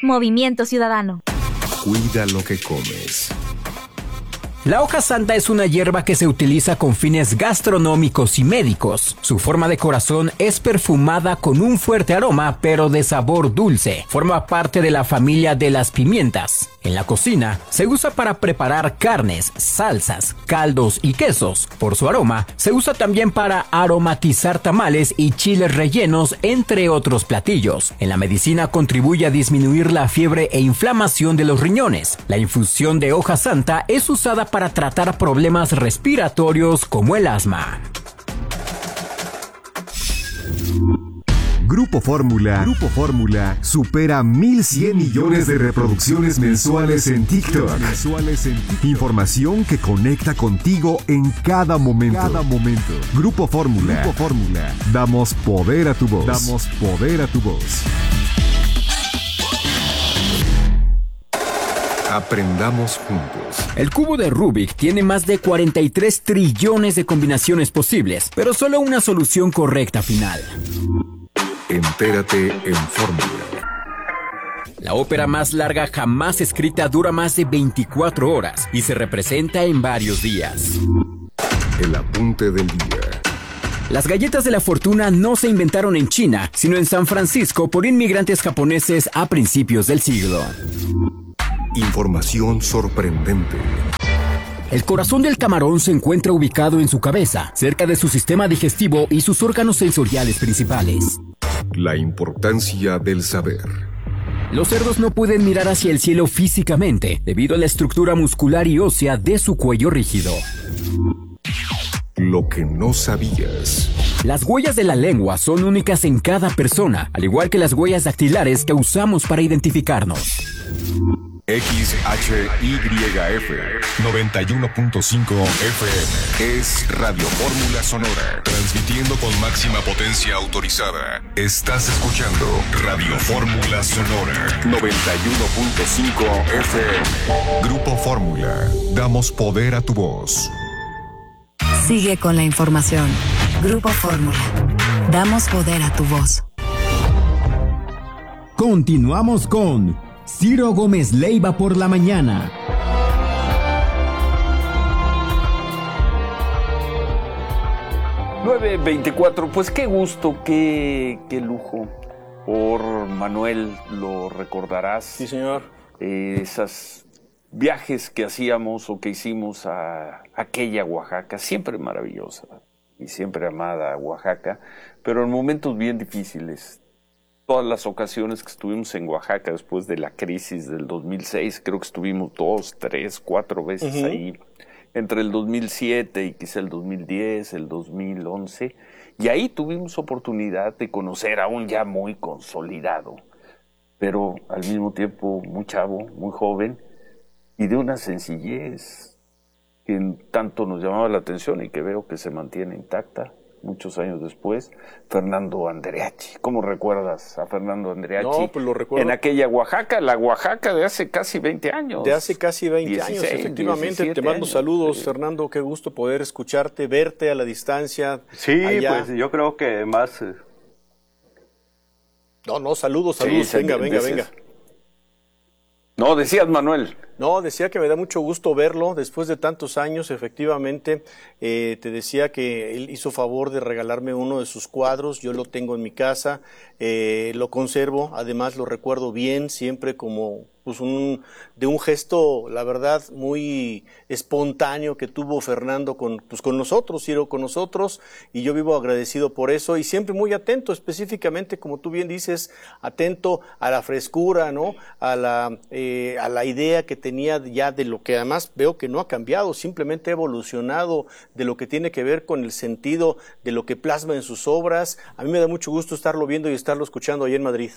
Movimiento Ciudadano. Cuida lo que comes. La hoja santa es una hierba que se utiliza con fines gastronómicos y médicos. Su forma de corazón es perfumada con un fuerte aroma, pero de sabor dulce. Forma parte de la familia de las pimientas. En la cocina, se usa para preparar carnes, salsas, caldos y quesos. Por su aroma, se usa también para aromatizar tamales y chiles rellenos, entre otros platillos. En la medicina contribuye a disminuir la fiebre e inflamación de los riñones. La infusión de hoja santa es usada para tratar problemas respiratorios como el asma. Grupo Fórmula supera 1,100 millones de reproducciones mensuales en TikTok. Información que conecta contigo en cada momento. Grupo Fórmula. Damos poder a tu voz. Aprendamos juntos. El cubo de Rubik tiene más de 43 trillones de combinaciones posibles, pero solo una solución correcta final. Entérate en Fórmula. La ópera más larga jamás escrita dura más de 24 horas y se representa en varios días. El apunte del día. Las galletas de la fortuna no se inventaron en China, sino en San Francisco por inmigrantes japoneses a principios del siglo. Información sorprendente. El corazón del camarón se encuentra ubicado en su cabeza, cerca de su sistema digestivo y sus órganos sensoriales principales. La importancia del saber. Los cerdos no pueden mirar hacia el cielo físicamente, debido a la estructura muscular y ósea de su cuello rígido. Lo que no sabías. Las huellas de la lengua son únicas en cada persona, al igual que las huellas dactilares que usamos para identificarnos. XHYF 91.5 FM es Radio Fórmula Sonora, transmitiendo con máxima potencia autorizada. Estás escuchando Radio Fórmula Sonora 91.5 FM. Grupo Fórmula, damos poder a tu voz. Sigue con la información. Grupo Fórmula, damos poder a tu voz. Continuamos con Ciro Gómez Leiva por la mañana. (9:24) Pues qué gusto, qué lujo. Por Manuel, lo recordarás. Sí, señor. Esos viajes que hacíamos o que hicimos a aquella Oaxaca, siempre maravillosa y siempre amada Oaxaca, pero en momentos bien difíciles. Todas las ocasiones que estuvimos en Oaxaca después de la crisis del 2006, creo que estuvimos 2, 3, 4 veces ahí, entre el 2007 y quizá el 2010, el 2011, y ahí tuvimos oportunidad de conocer a un ya muy consolidado, pero al mismo tiempo muy chavo, muy joven, y de una sencillez que tanto nos llamaba la atención y que veo que se mantiene intacta muchos años después. Fernando Andreachi. ¿Cómo recuerdas a Fernando Andreachi? No, pues lo recuerdo. En aquella Oaxaca, la Oaxaca de hace casi 20 años. De hace casi 20 16, años, efectivamente. Te mando años. saludos, Fernando. Qué gusto poder escucharte, verte a la distancia. Sí, allá. pues yo creo que más... No, saludos. Sí, Venga. No, decías, Manuel. No, decía que me da mucho gusto verlo después de tantos años, efectivamente. Te decía que él hizo favor de regalarme uno de sus cuadros, yo lo tengo en mi casa, lo conservo, además lo recuerdo bien, siempre como pues de un gesto, la verdad, muy espontáneo que tuvo Fernando con nosotros, Ciro, con nosotros, y yo vivo agradecido por eso, y siempre muy atento, específicamente, como tú bien dices, atento a la frescura, ¿no? A la idea que tenía ya de lo que además veo que no ha cambiado, simplemente ha evolucionado de lo que tiene que ver con el sentido de lo que plasma en sus obras. A mí me da mucho gusto estarlo viendo y estarlo escuchando ahí en Madrid.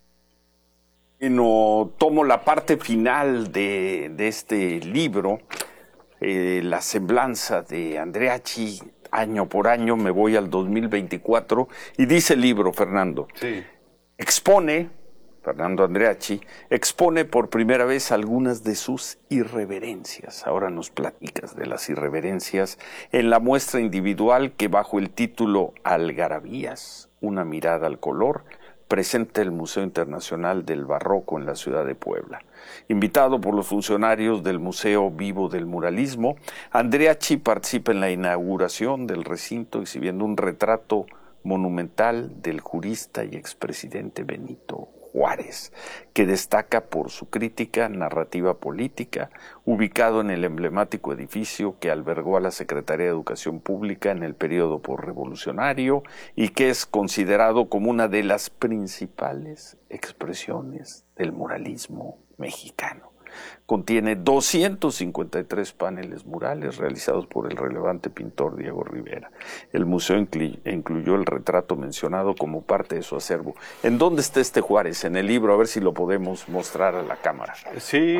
No tomo la parte final de este libro, la semblanza de Andreachi, año por año, me voy al 2024, y dice el libro, Fernando, Sí. Fernando Andreachi, expone por primera vez algunas de sus irreverencias. Ahora nos platicas de las irreverencias en la muestra individual que bajo el título Algarabías, una mirada al color, presenta el Museo Internacional del Barroco en la ciudad de Puebla. Invitado por los funcionarios del Museo Vivo del Muralismo, Andreacchi participa en la inauguración del recinto exhibiendo un retrato monumental del jurista y expresidente Benito Juárez, que destaca por su crítica narrativa política, ubicado en el emblemático edificio que albergó a la Secretaría de Educación Pública en el periodo posrevolucionario y que es considerado como una de las principales expresiones del muralismo mexicano. Contiene 253 paneles murales realizados por el relevante pintor Diego Rivera. El museo incluyó el retrato mencionado como parte de su acervo. ¿En dónde está este Juárez? En el libro, a ver si lo podemos mostrar a la cámara. Sí,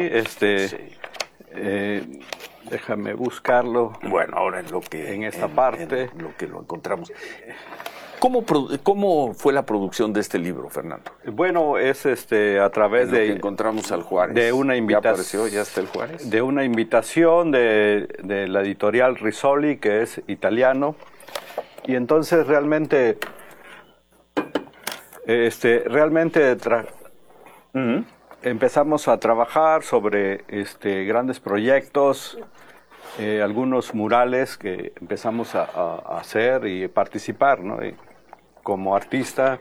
déjame buscarlo. Bueno, ahora en esta parte. En lo que lo encontramos. ¿Cómo fue la producción de este libro, Fernando? Bueno, es a través de que encontramos al Juárez. De una invitación. ¿Ya apareció? ¿Ya está el Juárez? De una invitación de la editorial Rizzoli, que es italiano. Y entonces realmente empezamos a trabajar sobre grandes proyectos, algunos murales que empezamos a hacer y participar, ¿no? Como artista.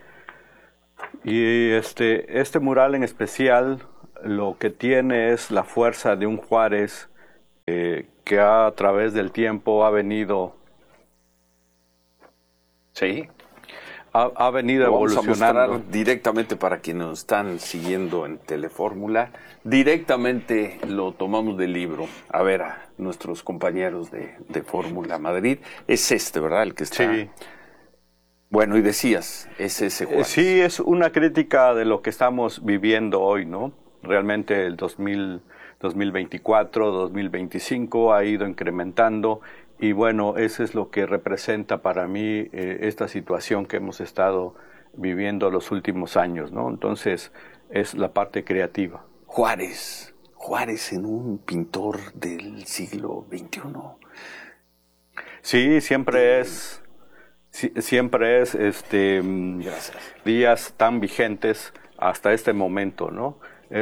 Y este mural en especial lo que tiene es la fuerza de un Juárez que a través del tiempo ha venido ha venido evolucionando. Vamos a mostrar directamente para quienes nos están siguiendo en Telefórmula. Directamente lo tomamos del libro. A ver, a nuestros compañeros de Fórmula Madrid. Es ¿verdad? El que está. Sí. Bueno, y decías, es ese Juárez. Sí, es una crítica de lo que estamos viviendo hoy, ¿no? Realmente el 2024, 2025 ha ido incrementando. Y bueno, eso es lo que representa para mí esta situación que hemos estado viviendo los últimos años, ¿no? Entonces, es la parte creativa. Juárez en un pintor del siglo XXI. Sí, siempre es días tan vigentes hasta este momento, ¿no?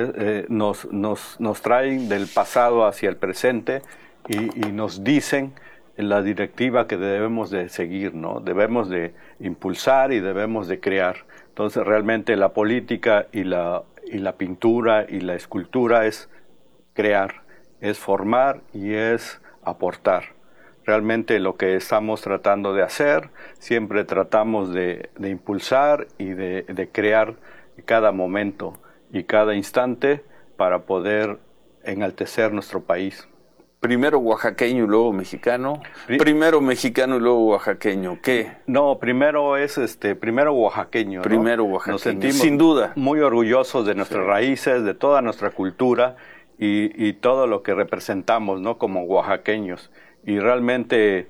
Nos traen del pasado hacia el presente y nos dicen la directiva que debemos de seguir, ¿no? Debemos de impulsar y debemos de crear. Entonces realmente la política y la pintura y la escultura es crear, es formar y es aportar. Realmente lo que estamos tratando de hacer, siempre tratamos de impulsar y de crear cada momento y cada instante para poder enaltecer nuestro país. Primero oaxaqueño y luego mexicano. Primero mexicano y luego oaxaqueño. ¿Qué? No, primero primero oaxaqueño. Primero oaxaqueño. Nos sentimos sin duda muy orgullosos de nuestras raíces, de toda nuestra cultura y todo lo que representamos, ¿no? Como oaxaqueños. Y realmente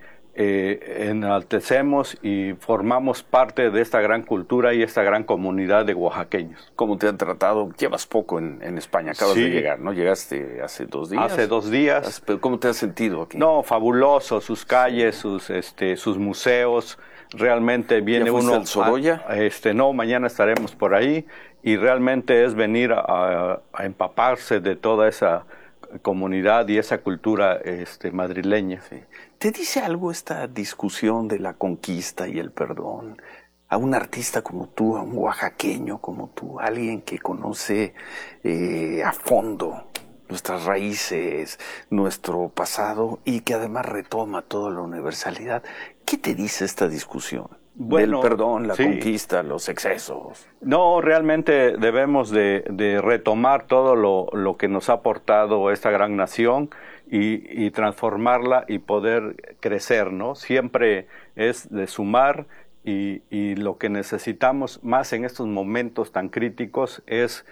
enaltecemos y formamos parte de esta gran cultura y esta gran comunidad de oaxaqueños. ¿Cómo te han tratado? Llevas poco en España, acabas de llegar, ¿no? Llegaste hace 2 días. Hace 2 días. ¿Pero cómo te has sentido aquí? No, fabuloso, sus calles, sus museos, realmente viene ¿Ya fuiste uno al Sorolla? No, mañana estaremos por ahí y realmente es venir a empaparse de toda esa comunidad y esa cultura madrileña. Sí. ¿Te dice algo esta discusión de la conquista y el perdón? A un artista como tú, a un oaxaqueño como tú, alguien que conoce a fondo nuestras raíces, nuestro pasado y que además retoma toda la universalidad. ¿Qué te dice esta discusión? Del perdón, la conquista, los excesos. No, realmente debemos de retomar todo lo que nos ha aportado esta gran nación y transformarla y poder crecer, ¿no? Siempre es de sumar y lo que necesitamos más en estos momentos tan críticos es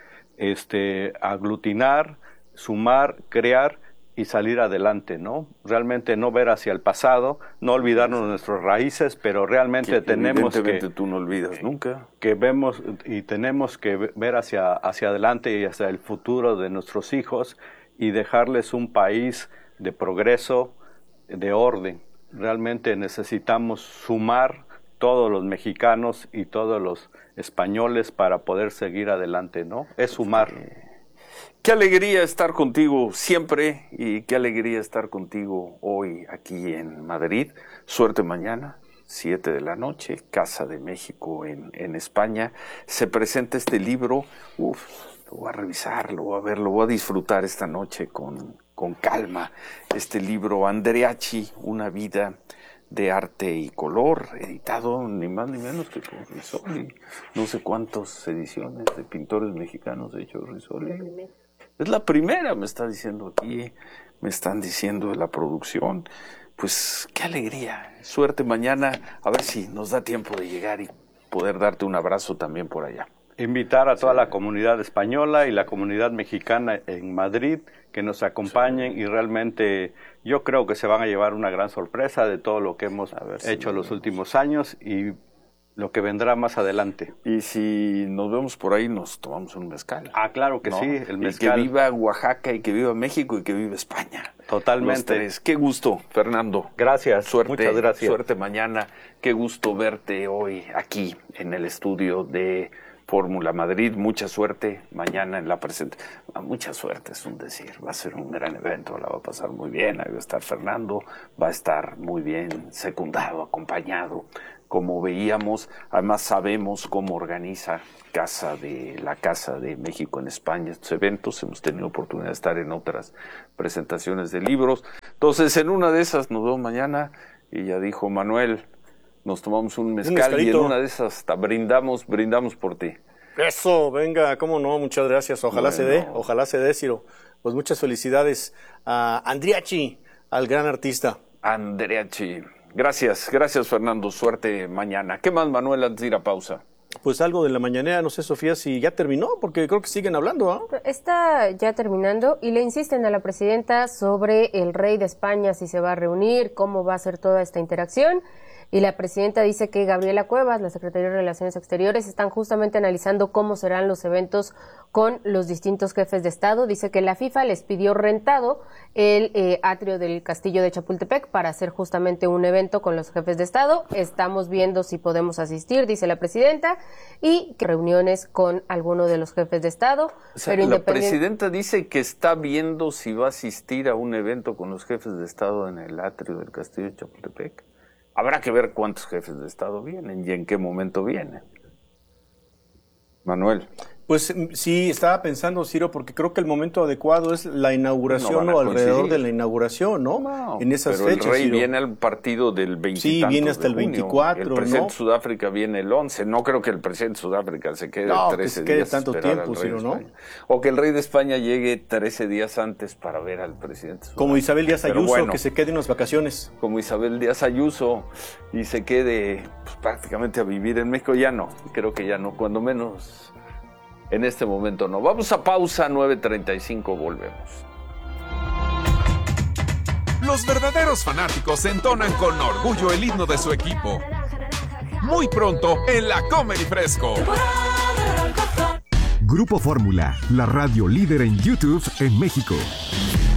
aglutinar, sumar, crear y salir adelante, ¿no? Realmente no ver hacia el pasado, no olvidarnos de nuestras raíces, pero realmente tenemos que... tú no olvidas nunca. Que vemos y tenemos que ver hacia adelante y hacia el futuro de nuestros hijos y dejarles un país de progreso, de orden. Realmente necesitamos sumar todos los mexicanos y todos los españoles para poder seguir adelante, ¿no? Es sumar. Qué alegría estar contigo siempre y qué alegría estar contigo hoy aquí en Madrid. Suerte mañana, 7 de la noche, Casa de México en España. Se presenta este libro. Lo voy a revisar, lo voy a ver, lo voy a disfrutar esta noche con calma. Este libro, Andreacchi, una vida de arte y color, editado ni más ni menos que por Risoli. No sé cuántas ediciones de pintores mexicanos ha hecho Risoli. Es la primera, me está diciendo aquí, me están diciendo de la producción. Pues qué alegría, suerte mañana, a ver si nos da tiempo de llegar y poder darte un abrazo también por allá. Invitar a toda la comunidad española y la comunidad mexicana en Madrid que nos acompañen y realmente yo creo que se van a llevar una gran sorpresa de todo lo que hemos hecho los últimos años y lo que vendrá más adelante. Y si nos vemos por ahí, nos tomamos un mezcal. Ah, claro que ¿no? Sí, el mezcal. Y que viva Oaxaca y que viva México y que viva España. Totalmente. Los tres. Qué gusto, Fernando. Gracias, suerte, muchas gracias. Suerte mañana. Qué gusto verte hoy aquí en el estudio de Fórmula Madrid. Mucha suerte mañana en la presentación. Mucha suerte es un decir. Va a ser un gran evento, la va a pasar muy bien. Ahí va a estar Fernando, va a estar muy bien secundado, acompañado. Como veíamos, además sabemos cómo organiza la Casa de México en España estos eventos. Hemos tenido oportunidad de estar en otras presentaciones de libros. Entonces, en una de esas nos vemos mañana y ya dijo Manuel, nos tomamos un mezcal y en una de esas hasta brindamos por ti. Eso, venga, cómo no, muchas gracias. Ojalá se dé, Ciro. Pues muchas felicidades a Andreacchi, al gran artista. Andreacchi. Gracias Fernando, suerte mañana. ¿Qué más, Manuel, antes de ir a pausa? Pues algo de la mañanera, no sé, Sofía, si ya terminó, porque creo que siguen hablando, ¿ah? Está ya terminando y le insisten a la presidenta sobre el rey de España, si se va a reunir, cómo va a ser toda esta interacción. Y la presidenta dice que Gabriela Cuevas, la secretaria de Relaciones Exteriores, están justamente analizando cómo serán los eventos con los distintos jefes de Estado. Dice que la FIFA les pidió rentado el atrio del Castillo de Chapultepec para hacer justamente un evento con los jefes de Estado. Estamos viendo si podemos asistir, dice la presidenta, y que reuniones con alguno de los jefes de Estado. O sea, pero la presidenta dice que está viendo si va a asistir a un evento con los jefes de Estado en el atrio del Castillo de Chapultepec. Habrá que ver cuántos jefes de Estado vienen y en qué momento vienen. Manuel. Pues sí, estaba pensando, Ciro, porque creo que el momento adecuado es la inauguración o alrededor de la inauguración, ¿no? En esas pero fechas, el rey Ciro. viene al partido del 20. Sí, viene hasta el 24, El presidente ¿no? de Sudáfrica viene el 11. No creo que el presidente de Sudáfrica se quede 13 que se quede días tanto tiempo, Ciro, ¿no? O que el rey de España llegue 13 días antes para ver al presidente de Sudáfrica. Como Isabel Díaz Pero Ayuso, bueno, que se quede unas vacaciones. Como Isabel Díaz Ayuso y se quede pues, prácticamente a vivir en México. Ya no, creo que ya no, cuando menos en este momento no. Vamos a pausa, 9:35, volvemos. Los verdaderos fanáticos entonan con orgullo el himno de su equipo. Muy pronto en La Comer y Fresco. Grupo Fórmula, la radio líder en YouTube en México.